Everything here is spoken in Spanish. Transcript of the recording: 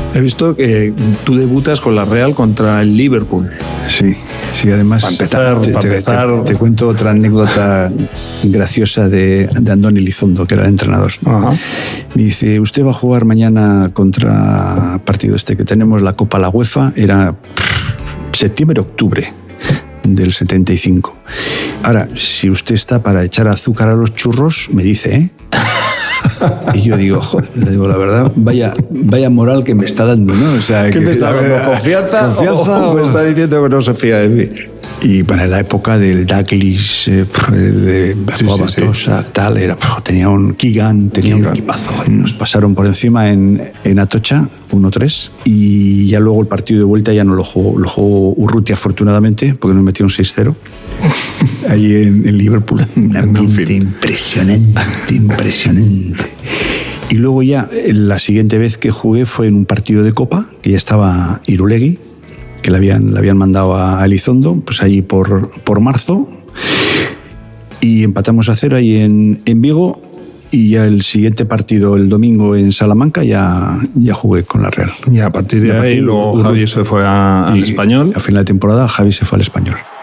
He visto que tú debutas con la Real contra el Liverpool. Sí, además te cuento otra anécdota graciosa de Andoni Elizondo, que era el entrenador. Ajá. Me dice, usted va a jugar mañana contra partido que tenemos, la Copa la UEFA, era septiembre-octubre del 75. Ahora, si usted está para echar azúcar a los churros, me dice, ¿eh? Y yo digo, joder, le digo la verdad, vaya moral que me está dando, ¿no? O sea, ¿qué me está dando? ¿Confianza o me está diciendo que no se fía de mí? Y para la época del Douglas, de Batosa, tal, tenía un Keegan, tenía un equipazo. Nos pasaron por encima en Atocha, 1-3, y ya luego el partido de vuelta ya no lo jugó Urrutia, afortunadamente, porque nos metió un 6-0. Ahí en Liverpool. Un ambiente impresionante. Y luego ya, la siguiente vez que jugué fue en un partido de Copa, que ya estaba Irulegui, que le habían mandado a Elizondo, pues allí por marzo, y empatamos a 0 ahí en Vigo, y ya el siguiente partido, el domingo en Salamanca, ya jugué con la Real. Y a partir de ahí, luego Javi se fue al Español. A final de temporada, Javi se fue al Español.